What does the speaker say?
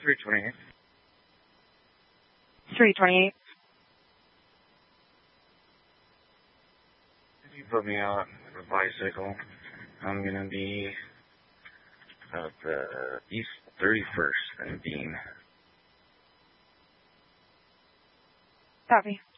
328. 328. If you put me out on a bicycle, I'm going to be at the East 31st and Dean. Copy.